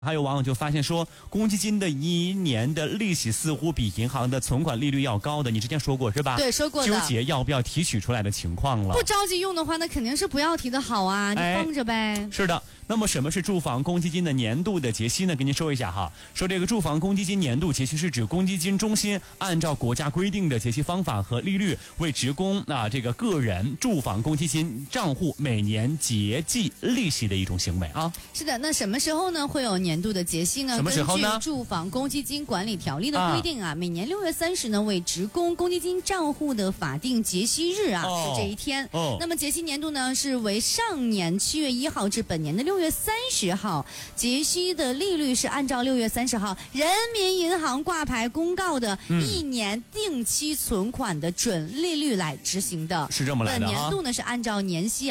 还有网友就发现说，公积金的一年的利息似乎比银行的存款利率要高的，你之前说过是吧？ 对，说过的。 纠结要不要提取出来的情况了。 不着急用的话，那肯定是不要提的好啊，你放着呗。 是的。那么什么是住房公积金的年度的结息呢？跟您说一下哈，说这个住房公积金年度结息是指公积金中心按照国家规定的结息方法和利率为职工这个个人住房公积金账户每年结计利息的一种行为啊。 是的，那什么时候呢会有年度的结息呢？ 什么时候呢？ 根据住房公积金管理条例的规定每年6月30呢为职工公积金账户的法定结息日是这一天。那么结息年度呢是为上年7月1号至本年的6月30号，结息的利率是按照6月30号人民银行挂牌公告的一年定期存款的准利率来执行的。 是这么来的。 本年度呢是按照年息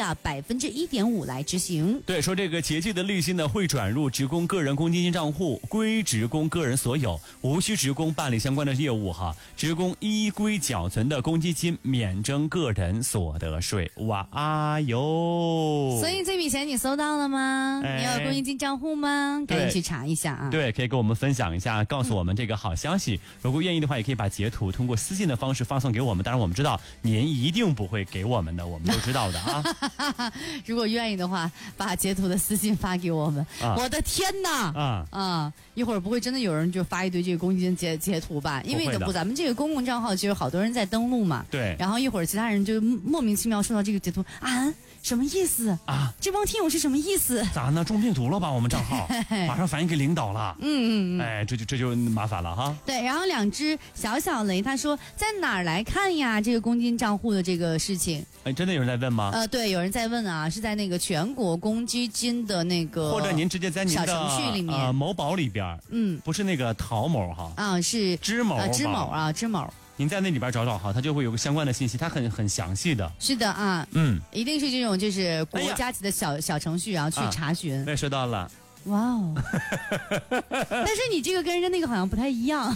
1.5%来执行。 对，说这个结计的利息呢会转入职工个人公积金账户，归职工个人所有，无需职工办理相关的业务哈。职工依规缴存的公积金免征个人所得税。哇哟！ 所以这笔钱你搜到了吗？你有公积金账户吗？赶紧去查一下啊！ 对，可以跟我们分享一下，告诉我们这个好消息。如果愿意的话，也可以把截图通过私信的方式发送给我们。当然，我们知道您一定不会给我们的，我们都知道的啊。 如果愿意的话，把截图的私信发给我们。我的天哪！一会儿不会真的有人就发一堆这个公积金截图吧？因为咱们这个公共账号其实好多人在登录嘛。 对。 然后一会儿其他人就莫名其妙收到这个截图什么意思啊？这帮听友是什么意思？ 咋呢？中病毒了吧？我们账号马上反映给领导了。这就麻烦了哈。 对，然后2只小雷他说在哪儿来看呀？这个公积金账户的这个事情。 真的有人在问吗？ 对，有人在问啊，是在那个全国公积金的那个， 或者您直接在您的小程序里面某宝里边，不是那个淘某哈，是知某知某。 您在那里边找找哈，它就会有个相关的信息，它很详细的。 是的啊，一定是这种就是国家级的小程序去查询。 我也收到了。 哇哦！但是你这个跟人家那个好像不太一样。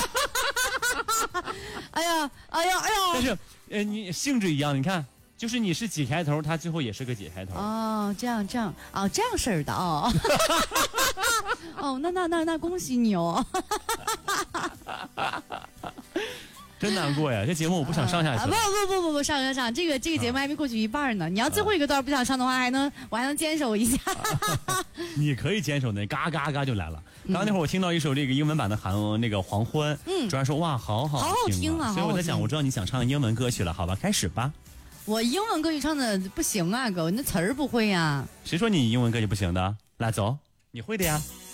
哎呀！ 但是你性质一样，你看，就是你是几开头，它最后也是个几开头。 这样式儿的那恭喜你哦。 真难过呀！这节目我不想上下去。 不上，这个节目还没过去一半呢。你要最后一个段不想上的话，我还能坚守一下。 你可以坚守的，嘎嘎嘎就来了。刚刚那会儿我听到一首这个英文版的那个黄昏，主要说哇，好好听啊！所以我在想，我知道你想唱英文歌曲了，好吧，开始吧。 我英文歌曲唱的不行啊，哥，那词儿不会呀。 谁说你英文歌曲不行的？来走，你会的呀。